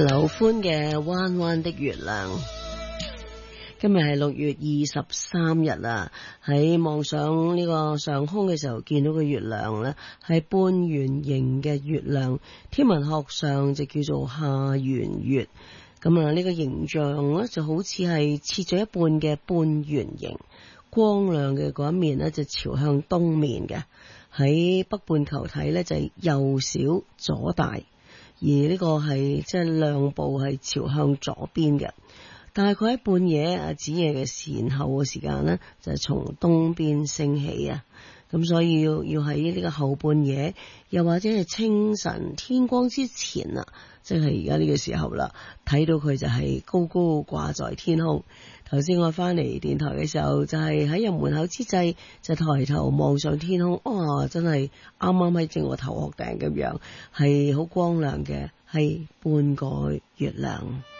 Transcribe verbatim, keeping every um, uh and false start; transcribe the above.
劉歡嘅彎彎的月亮。今日係六月二十三日啊，喺望上呢個上空嘅時候，見到個月亮呢係半圓形嘅月亮，天文學上就叫做下圓月。咁啊，呢個形象呢就好似係切咗一半嘅半圓形，光亮嘅嗰一面呢就朝向東面嘅。喺北半球睇呢就係右小左大，而呢個係即係亮部係朝向左邊嘅。但係佢喺半夜啊子夜嘅前後嘅時間呢，就係從東邊升起啊。咁所以要要喺呢個後半夜，又或者係清晨天光之前啊，即係而家呢個時候啦，睇到佢就係高高掛在天空。頭先我翻嚟電台嘅時候，就係喺入門口之際，就抬頭望上天空，哇！真係啱啱喺正我頭殼頂咁樣，係好光亮嘅，係半個月亮。